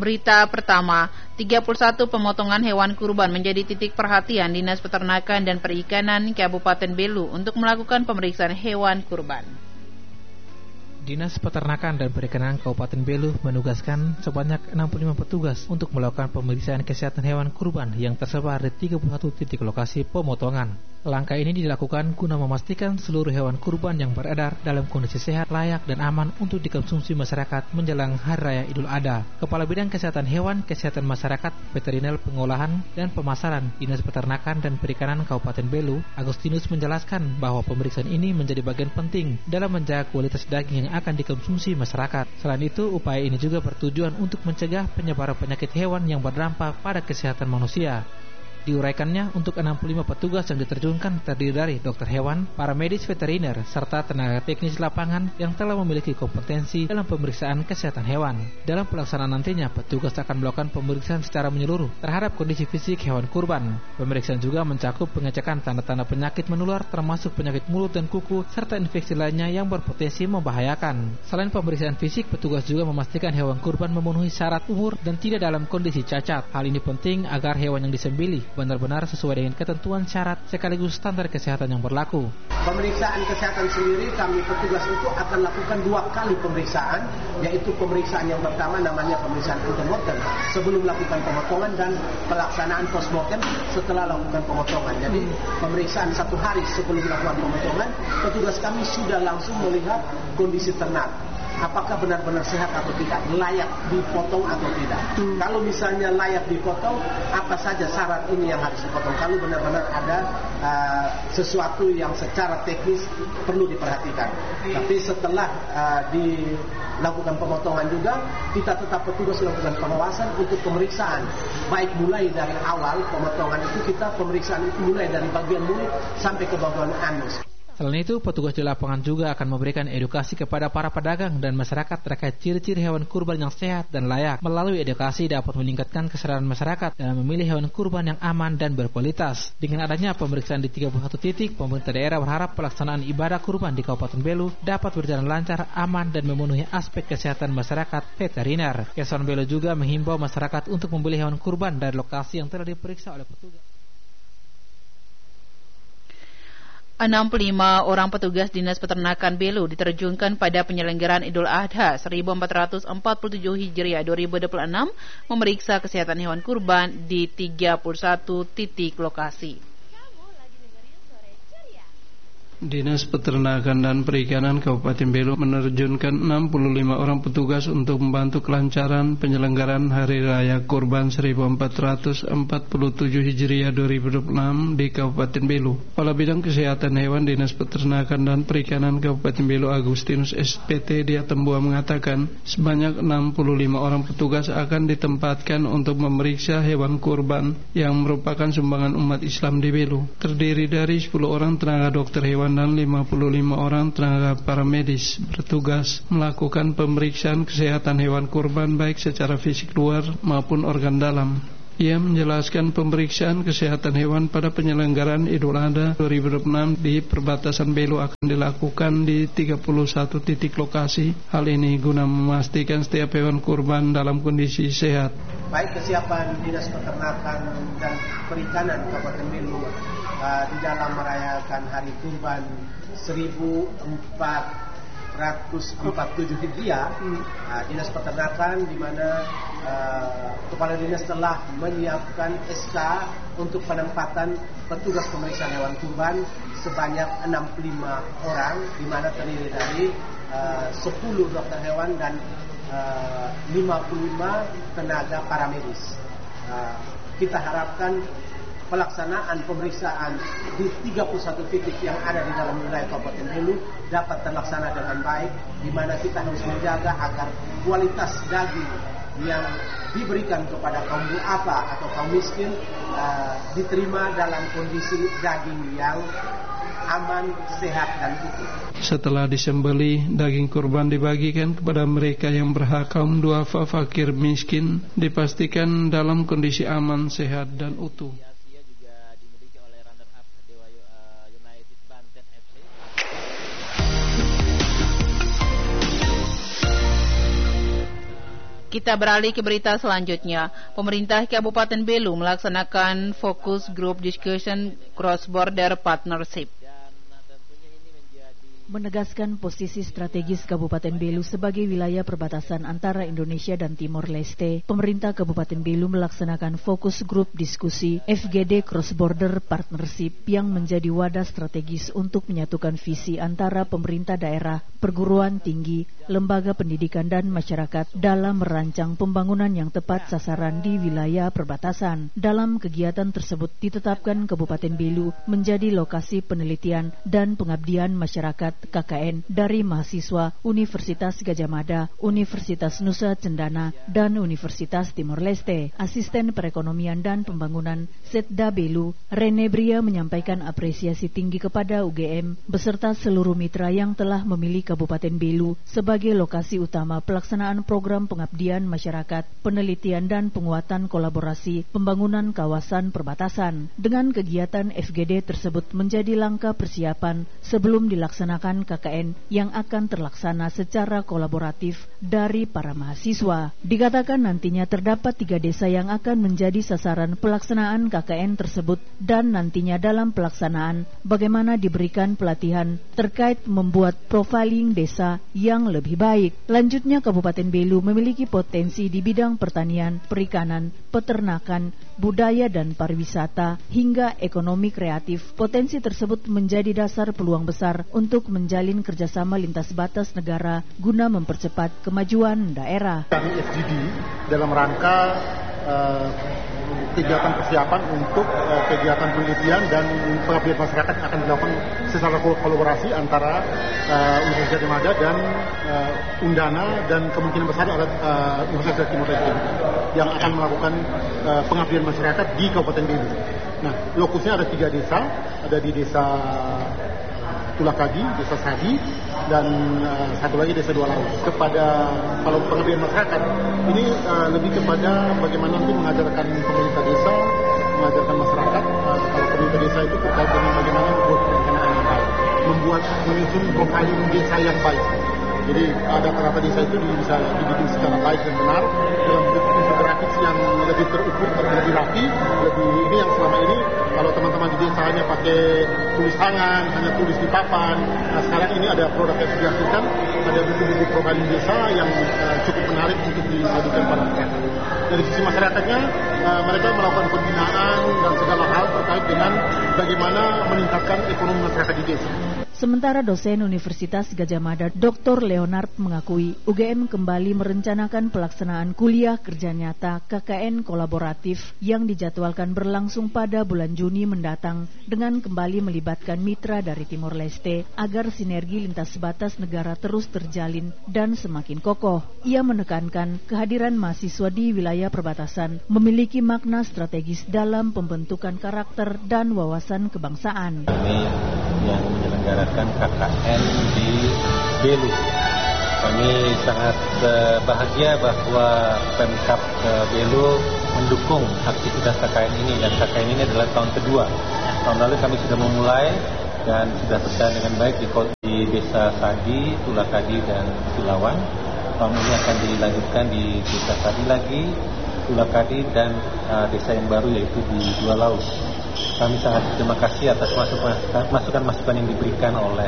Berita pertama, 31 pemotongan hewan kurban menjadi titik perhatian Dinas Peternakan dan Perikanan Kabupaten Belu untuk melakukan pemeriksaan hewan kurban. Dinas Peternakan dan Perikanan Kabupaten Belu menugaskan sebanyak 65 petugas untuk melakukan pemeriksaan kesehatan hewan kurban yang tersebar di 31 titik lokasi pemotongan. Langkah ini dilakukan guna memastikan seluruh hewan kurban yang beredar dalam kondisi sehat, layak, dan aman untuk dikonsumsi masyarakat menjelang Hari Raya Idul Adha. Kepala Bidang Kesehatan Hewan, Kesehatan Masyarakat, Veteriner Pengolahan, dan Pemasaran Dinas Peternakan dan Perikanan Kabupaten Belu, Agustinus menjelaskan bahwa pemeriksaan ini menjadi bagian penting dalam menjaga kualitas daging yang akan dikonsumsi masyarakat. Selain itu, upaya ini juga bertujuan untuk mencegah penyebaran penyakit hewan yang berdampak pada kesehatan manusia. Diuraikannya, untuk 65 petugas yang diterjunkan terdiri dari dokter hewan, para medis veteriner, serta tenaga teknis lapangan yang telah memiliki kompetensi dalam pemeriksaan kesehatan hewan. Dalam pelaksanaan nantinya, petugas akan melakukan pemeriksaan secara menyeluruh terhadap kondisi fisik hewan kurban. Pemeriksaan juga mencakup pengecekan tanda-tanda penyakit menular termasuk penyakit mulut dan kuku, serta infeksi lainnya yang berpotensi membahayakan. Selain pemeriksaan fisik, petugas juga memastikan hewan kurban memenuhi syarat umur dan tidak dalam kondisi cacat. Hal ini penting agar hewan yang disembelih benar-benar sesuai dengan ketentuan syarat sekaligus standar kesehatan yang berlaku. Pemeriksaan kesehatan sendiri kami petugas itu akan lakukan 2 kali pemeriksaan, yaitu pemeriksaan yang pertama namanya pemeriksaan antemortem sebelum melakukan pemotongan dan pelaksanaan postmortem setelah lakukan pemotongan. Jadi pemeriksaan 1 hari sebelum melakukan pemotongan, petugas kami sudah langsung melihat kondisi ternak. Apakah benar-benar sehat atau tidak, layak dipotong atau tidak. Kalau misalnya layak dipotong, apa saja syarat ini yang harus dipotong. Kalau benar-benar ada sesuatu yang secara teknis perlu diperhatikan. Tapi setelah dilakukan pemotongan juga, kita tetap petugas melakukan pengawasan untuk pemeriksaan. Baik mulai dari awal pemotongan itu, kita pemeriksaan itu mulai dari bagian mulut sampai ke bagian anus. Selain itu, petugas di lapangan juga akan memberikan edukasi kepada para pedagang dan masyarakat terkait ciri-ciri hewan kurban yang sehat dan layak. Melalui edukasi dapat meningkatkan kesadaran masyarakat dalam memilih hewan kurban yang aman dan berkualitas. Dengan adanya pemeriksaan di 31 titik, pemerintah daerah berharap pelaksanaan ibadah kurban di Kabupaten Belu dapat berjalan lancar, aman, dan memenuhi aspek kesehatan masyarakat veteriner. Kesehatan Belu juga menghimbau masyarakat untuk membeli hewan kurban dari lokasi yang telah diperiksa oleh petugas. 65 orang petugas Dinas Peternakan Belu diterjunkan pada penyelenggaraan Idul Adha 1447 Hijriah 2026 memeriksa kesehatan hewan kurban di 31 titik lokasi. Dinas Peternakan dan Perikanan Kabupaten Belu menerjunkan 65 orang petugas untuk membantu kelancaran penyelenggaraan Hari Raya Kurban 1447 Hijriah 2026 di Kabupaten Belu. Kepala Bidang Kesehatan Hewan Dinas Peternakan dan Perikanan Kabupaten Belu Agustinus SPT Diatembua mengatakan sebanyak 65 orang petugas akan ditempatkan untuk memeriksa hewan kurban yang merupakan sumbangan umat Islam di Belu. Terdiri dari 10 orang tenaga dokter hewan dan 55 orang tenaga paramedis bertugas melakukan pemeriksaan kesehatan hewan kurban baik secara fisik luar maupun organ dalam. Ia menjelaskan pemeriksaan kesehatan hewan pada penyelenggaraan Idul Adha 2026 di perbatasan Belu akan dilakukan di 31 titik lokasi. Hal ini guna memastikan setiap hewan kurban dalam kondisi sehat. Baik kesiapan Dinas Peternakan dan Perikanan Kabupaten Belu di dalam merayakan Hari Kurban 1447 Hijriah, Dinas Peternakan di mana Kepala Dinas telah menyiapkan SK untuk penempatan petugas pemeriksaan hewan kurban sebanyak 65 orang, di mana terdiri dari 10 dokter hewan dan 55 tenaga paramedis. Kita harapkan pelaksanaan pemeriksaan di 31 titik yang ada di dalam wilayah Kabupaten Belu dapat terlaksana dengan baik, di mana kita harus menjaga agar kualitas daging yang diberikan kepada kaum duafa atau kaum miskin diterima dalam kondisi daging yang aman, sehat, dan utuh. Setelah disembelih, daging kurban dibagikan kepada mereka yang berhak. Kaum duafa, fakir, miskin dipastikan dalam kondisi aman, sehat, dan utuh. Kita beralih ke berita selanjutnya. Pemerintah Kabupaten Belu melaksanakan fokus group discussion cross-border partnership. Menegaskan posisi strategis Kabupaten Belu sebagai wilayah perbatasan antara Indonesia dan Timor Leste, pemerintah Kabupaten Belu melaksanakan fokus grup diskusi FGD Cross Border Partnership yang menjadi wadah strategis untuk menyatukan visi antara pemerintah daerah, perguruan tinggi, lembaga pendidikan dan masyarakat dalam merancang pembangunan yang tepat sasaran di wilayah perbatasan. Dalam kegiatan tersebut ditetapkan Kabupaten Belu menjadi lokasi penelitian dan pengabdian masyarakat KKN dari mahasiswa Universitas Gadjah Mada, Universitas Nusa Cendana, dan Universitas Timor Leste. Asisten Perekonomian dan Pembangunan Setda Belu, Rene Bria menyampaikan apresiasi tinggi kepada UGM beserta seluruh mitra yang telah memilih Kabupaten Belu sebagai lokasi utama pelaksanaan program pengabdian masyarakat, penelitian dan penguatan kolaborasi pembangunan kawasan perbatasan. Dengan kegiatan FGD tersebut menjadi langkah persiapan sebelum dilaksanakan KKN yang akan terlaksana secara kolaboratif dari para mahasiswa. Dikatakan nantinya terdapat 3 desa yang akan menjadi sasaran pelaksanaan KKN tersebut dan nantinya dalam pelaksanaan bagaimana diberikan pelatihan terkait membuat profiling desa yang lebih baik. Lanjutnya, Kabupaten Belu memiliki potensi di bidang pertanian, perikanan, peternakan, budaya dan pariwisata hingga ekonomi kreatif. Potensi tersebut menjadi dasar peluang besar untuk menjalin kerjasama lintas batas negara guna mempercepat kemajuan daerah. Kami FGD dalam rangka kegiatan persiapan untuk kegiatan penelitian dan pengabdian masyarakat akan dilakukan secara kolaborasi antara Universitas Gadjah Mada dan Undana dan kemungkinan besar ada Universitas Timor Leste yang akan melakukan pengabdian masyarakat di Kabupaten Belu. Nah, lokusnya ada 3 desa, ada di desa Tulakagi, desa Sadi, dan satu lagi desa Dua Laut. Kepada kalau pengabdian masyarakat ini lebih kepada bagaimana nanti mengajarkan pemerintah desa, mengajarkan masyarakat. Kalau pemerintah desa itu terkait dengan bagaimana membuat perencanaan yang baik, menyusun profiling desa yang baik. Jadi data-data desa itu bisa dibikin secara baik dan benar dalam bentuk infografis yang lebih terukur, lebih rapi, lebih ini yang selama ini kalau teman-teman di desa hanya pakai tulis tangan, hanya tulis di papan. Nah, sekarang ini ada produk yang sudah dihasilkan, ada buku-buku profiling desa yang cukup menarik untuk disajikan pada masyarakat. Dari sisi masyarakatnya, mereka melakukan pembinaan dan segala hal terkait dengan bagaimana meningkatkan ekonomi masyarakat di desa. Sementara dosen Universitas Gadjah Mada Dr. Leonard mengakui UGM kembali merencanakan pelaksanaan kuliah kerja nyata KKN kolaboratif yang dijadwalkan berlangsung pada bulan Juni mendatang dengan kembali melibatkan mitra dari Timor Leste agar sinergi lintas batas negara terus terjalin dan semakin kokoh. Ia menekankan kehadiran mahasiswa di wilayah perbatasan memiliki makna strategis dalam pembentukan karakter dan wawasan kebangsaan. Kami yang menyelenggarakan KKN di Belu. Kami sangat bahagia bahwa Pemkab Belu mendukung aktivitas KKN ini, dan KKN ini adalah tahun kedua. Tahun lalu kami sudah memulai dan sudah berjalan dengan baik di Desa Sadi, Tulakadi dan Silawan. Tahun ini akan dilanjutkan di Desa Sadi lagi, Tulakadi dan desa yang baru yaitu di Dua Laut. Kami sangat terima kasih atas masukan-masukan yang diberikan oleh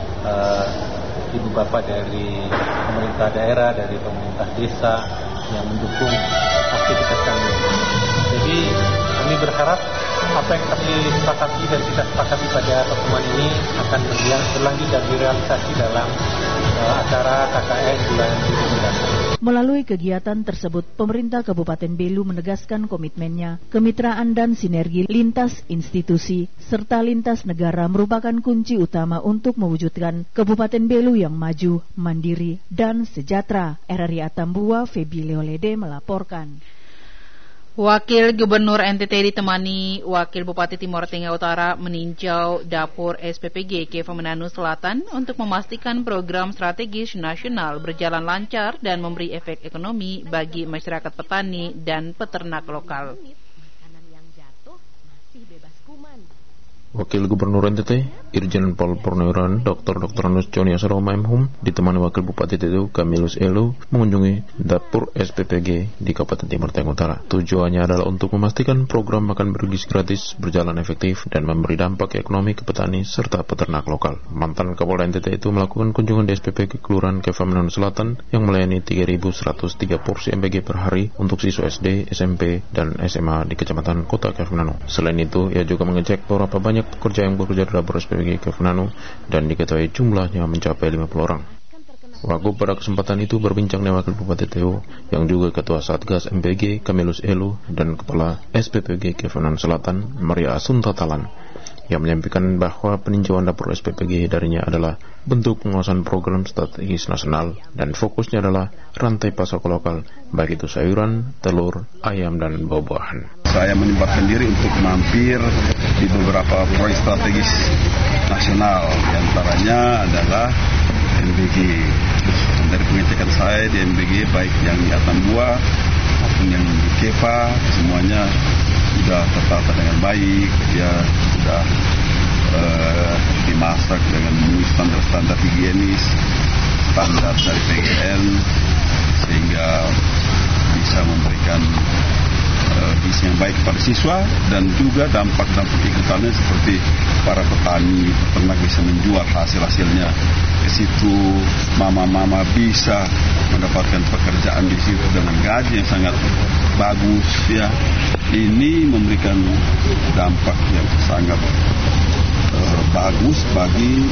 Ibu Bapak dari pemerintah daerah, dari pemerintah desa yang mendukung aktivitas kami. Jadi kami berharap apa yang kami sepakati dan kita sepakati pada pertemuan ini akan berlanjut dan direalisasi dalam acara KKN bulan Juni mendatang. Melalui kegiatan tersebut, pemerintah Kabupaten Belu menegaskan komitmennya, kemitraan dan sinergi lintas institusi serta lintas negara merupakan kunci utama untuk mewujudkan Kabupaten Belu yang maju, mandiri, dan sejahtera. RRI Atambua, Febi Leolede melaporkan. Wakil Gubernur NTT ditemani Wakil Bupati Timor Tengah Utara meninjau dapur SPPG Keva Menanu Selatan untuk memastikan program strategis nasional berjalan lancar dan memberi efek ekonomi bagi masyarakat petani dan peternak lokal. Wakil Gubernur NTT, Irjen Pol Purnawiran, Dr. Anus Joni Asroma M.Hum, ditemani Wakil Bupati TTU Kamilus Elu mengunjungi dapur SPPG di Kabupaten Timur Tengah Utara. Tujuannya adalah untuk memastikan program makan bergizi gratis berjalan efektif dan memberi dampak ekonomi ke petani serta peternak lokal. Mantan Kapolda NTT itu melakukan kunjungan di SPPG Kelurahan Kefamenanu Selatan yang melayani 3.103 porsi MBG per hari untuk siswa SD, SMP, dan SMA di Kecamatan Kota Kefamenanu. Selain itu, ia juga mengecek beberapa banyak pekerja yang bekerja di dapur SPPG Kefamenanu dan diketahui jumlahnya mencapai 50 orang. Wagub pada kesempatan itu berbincang dengan Wakil Bupati TTU yang juga Ketua Satgas MBG Kamilus Elu dan Kepala SPPG Kefamenanu Selatan Maria Asunta Talan yang menyampaikan bahwa peninjauan dapur SPPG darinya adalah bentuk penguasaan program strategis nasional dan fokusnya adalah rantai pasok lokal, baik itu sayuran, telur, ayam, dan buah-buahan. Saya menyempatkan diri untuk mampir di beberapa proyek strategis nasional, diantaranya adalah MBG. Dari pengecekan saya di MBG, baik yang di Atambua maupun yang di Kepa, semuanya sudah tertata dengan baik, ya sudah dimasak dengan standar higienis, standar dari PGN, sehingga bisa memberikan gizi yang baik kepada siswa dan juga dampak-dampak ekonominya seperti para petani, peternak bisa menjual hasil-hasilnya ke situ, mama-mama bisa mendapatkan pekerjaan di situ dengan gaji yang sangat bagus ya. Ini memberikan dampak yang sangat bagus bagi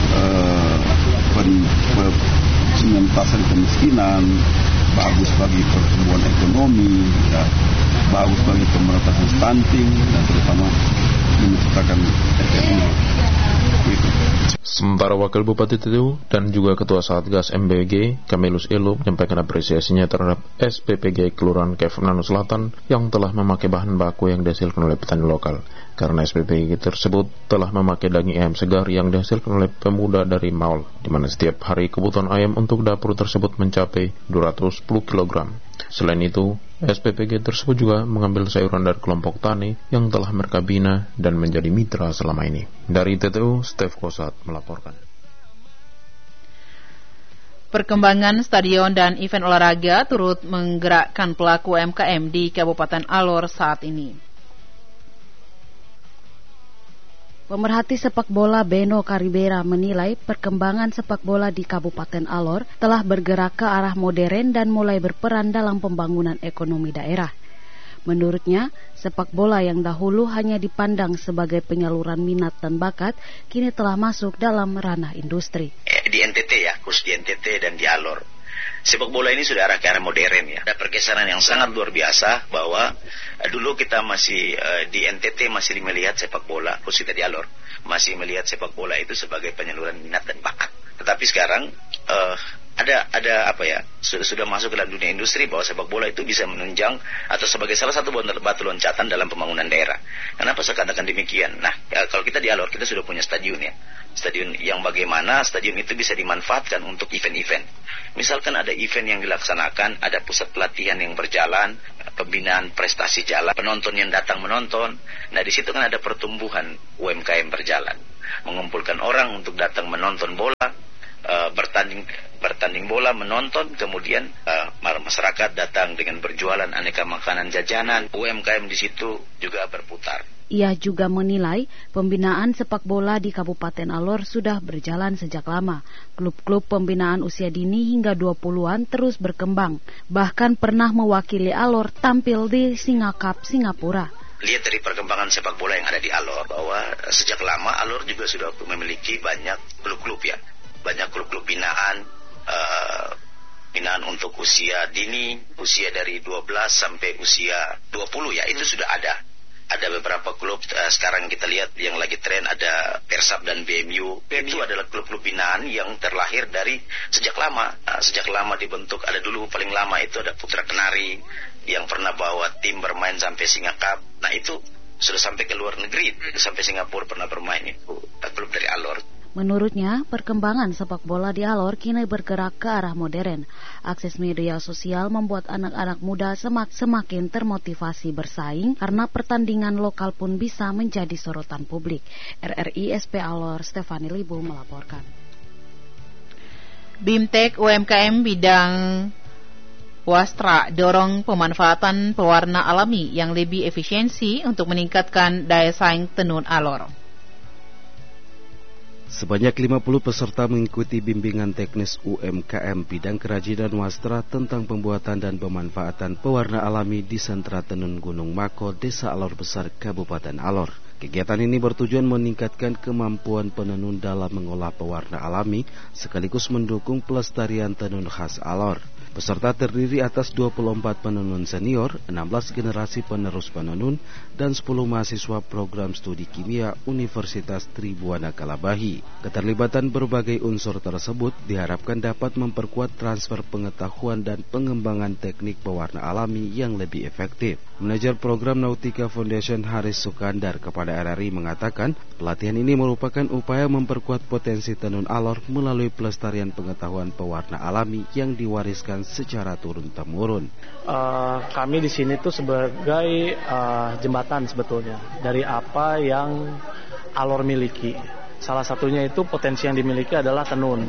pengentasan kemiskinan, bagus bagi pertumbuhan ekonomi, ya, bagus bagi pemberantasan stunting dan terutama menciptakan ekonomi. Sementara Wakil Bupati TTU dan juga Ketua Satgas MBG Kamilus Elu menyampaikan apresiasinya terhadap SPPG Kelurahan Kefamenanu Selatan yang telah memakai bahan baku yang dihasilkan oleh petani lokal, karena SPPG tersebut telah memakai daging ayam segar yang dihasilkan oleh pemuda dari Maul, di mana setiap hari kebutuhan ayam untuk dapur tersebut mencapai 210 kg. Selain itu, SPPG tersebut juga mengambil sayuran dari kelompok tani yang telah mereka bina dan menjadi mitra selama ini. Dari TTU, Stef Kosat melaporkan. Perkembangan stadion dan event olahraga turut menggerakkan pelaku UMKM di Kabupaten Alor saat ini. Pemerhati sepak bola Beno Karibera menilai perkembangan sepak bola di Kabupaten Alor telah bergerak ke arah modern dan mulai berperan dalam pembangunan ekonomi daerah. Menurutnya, sepak bola yang dahulu hanya dipandang sebagai penyaluran minat dan bakat, kini telah masuk dalam ranah industri. Di NTT ya, khusus di NTT dan di Alor. Sepak bola ini sudah arah ke arah modern ya. Ada pergeseran yang sangat luar biasa bahwa dulu kita masih di NTT masih melihat sepak bola, khususnya di Alor, masih melihat sepak bola itu sebagai penyaluran minat dan bakat. Tetapi sekarang ada apa ya, sudah masuk ke dalam dunia industri bahwa sepak bola itu bisa menunjang atau sebagai salah satu batu loncatan dalam pembangunan daerah. Kenapa saya katakan demikian? Nah, kalau kita di Alor kita sudah punya stadion ya. Stadion yang bagaimana stadion itu bisa dimanfaatkan untuk event-event. Misalkan ada event yang dilaksanakan, ada pusat pelatihan yang berjalan, pembinaan prestasi jalan, penonton yang datang menonton. Nah, di situ kan ada pertumbuhan UMKM berjalan, mengumpulkan orang untuk datang menonton bola, bertanding bola, menonton, kemudian masyarakat datang dengan berjualan aneka makanan jajanan, UMKM di situ juga berputar. Ia juga menilai pembinaan sepak bola di Kabupaten Alor sudah berjalan sejak lama. Klub-klub pembinaan usia dini hingga 20-an terus berkembang. Bahkan pernah mewakili Alor tampil di Singa Cup Singapura. Lihat dari perkembangan sepak bola yang ada di Alor, bahwa sejak lama Alor juga sudah memiliki banyak klub-klub ya. Banyak klub-klub binaan untuk usia dini, usia dari 12 sampai usia 20 ya, itu sudah ada. Ada beberapa klub sekarang kita lihat yang lagi tren, ada Persab dan BMU. Itu adalah klub-klub binaan yang terlahir dari sejak lama. Sejak lama dibentuk. Ada dulu paling lama itu ada Putra Kenari yang pernah bawa tim bermain sampai Singa Cup. Nah itu sudah sampai ke luar negeri, sampai Singapura pernah bermain itu klub dari Alor. Menurutnya, perkembangan sepak bola di Alor kini bergerak ke arah modern. Akses media sosial membuat anak-anak muda semakin termotivasi bersaing karena pertandingan lokal pun bisa menjadi sorotan publik. RRI SP Alor, Stefani Libu melaporkan. BIMTEK UMKM bidang Wastra dorong pemanfaatan pewarna alami yang lebih efisiensi untuk meningkatkan daya saing tenun Alor. Sebanyak 50 peserta mengikuti bimbingan teknis UMKM bidang kerajinan wastra tentang pembuatan dan pemanfaatan pewarna alami di Sentra Tenun Gunung Mako, Desa Alor Besar, Kabupaten Alor. Kegiatan ini bertujuan meningkatkan kemampuan penenun dalam mengolah pewarna alami sekaligus mendukung pelestarian tenun khas Alor. Peserta terdiri atas 24 penenun senior, 16 generasi penerus penenun, dan 10 mahasiswa program studi kimia Universitas Tribuana Kalabahi. Keterlibatan berbagai unsur tersebut diharapkan dapat memperkuat transfer pengetahuan dan pengembangan teknik pewarna alami yang lebih efektif. Manajer program Nautika Foundation Haris Sukandar kepada RRI mengatakan, pelatihan ini merupakan upaya memperkuat potensi tenun Alor melalui pelestarian pengetahuan pewarna alami yang diwariskan secara turun-temurun. Kami di sini tuh sebagai jembatan sebetulnya dari apa yang Alor miliki. Salah satunya itu potensi yang dimiliki adalah tenun.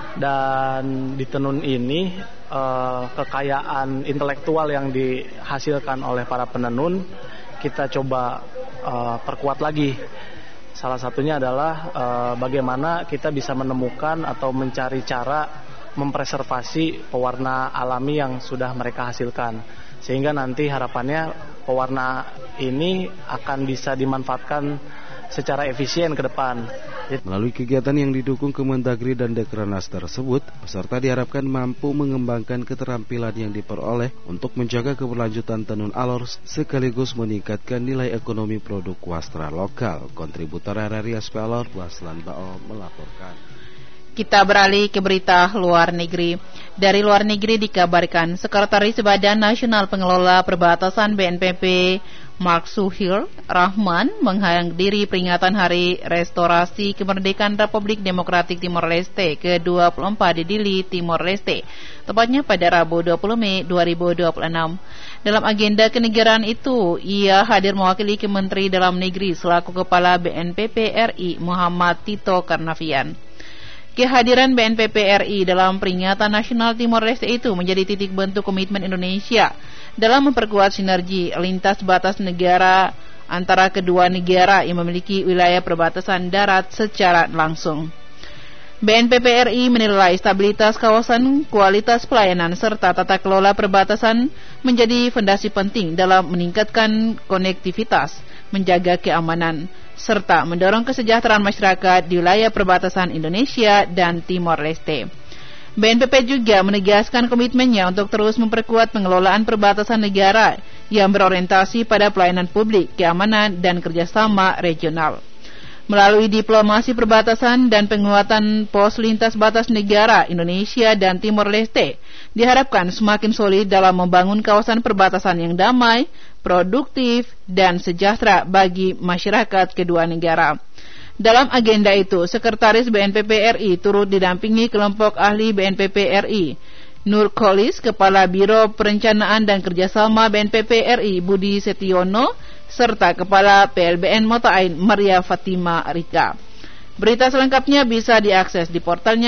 Dan di tenun ini kekayaan intelektual yang dihasilkan oleh para penenun kita coba perkuat lagi. Salah satunya adalah bagaimana kita bisa menemukan atau mencari cara mempreservasi pewarna alami yang sudah mereka hasilkan, sehingga nanti harapannya pewarna ini akan bisa dimanfaatkan secara efisien ke depan. Melalui kegiatan yang didukung Kemendagri dan Dekrenas tersebut, peserta diharapkan mampu mengembangkan keterampilan yang diperoleh untuk menjaga keberlanjutan tenun Alor sekaligus meningkatkan nilai ekonomi produk wastra lokal. Kontributor RRI SP Alor, Baslan Bao melaporkan. Kita beralih ke berita luar negeri. Dari luar negeri dikabarkan, Sekretaris Badan Nasional Pengelola Perbatasan BNPB Mark Suhil Rahman menghadiri peringatan Hari Restorasi Kemerdekaan Republik Demokratik Timor Leste ke-24 di Dili, Timor Leste, tepatnya pada Rabu 20 Mei 2026. Dalam agenda kenegaraan itu, ia hadir mewakili Menteri Dalam Negeri selaku Kepala BNPB RI Muhammad Tito Karnavian. Kehadiran BNPB RI dalam peringatan nasional Timor Leste itu menjadi titik bentuk komitmen Indonesia dalam memperkuat sinergi lintas batas negara antara kedua negara yang memiliki wilayah perbatasan darat secara langsung. BNPB RI menilai stabilitas kawasan, kualitas pelayanan, serta tata kelola perbatasan menjadi fondasi penting dalam meningkatkan konektivitas, menjaga keamanan, serta mendorong kesejahteraan masyarakat di wilayah perbatasan Indonesia dan Timor Leste. BNPB juga menegaskan komitmennya untuk terus memperkuat pengelolaan perbatasan negara yang berorientasi pada pelayanan publik, keamanan, dan kerjasama regional. Melalui diplomasi perbatasan dan penguatan pos lintas batas negara Indonesia dan Timor Leste, diharapkan semakin solid dalam membangun kawasan perbatasan yang damai, produktif, dan sejahtera bagi masyarakat kedua negara. Dalam agenda itu, Sekretaris BNPB RI turut didampingi kelompok ahli BNPB RI, Nur Kholis, Kepala Biro Perencanaan dan Kerjasama BNPB RI Budi Setiono, serta Kepala PLBN Mota Ain Maria Fatima Rika. Berita selengkapnya bisa diakses di portalnya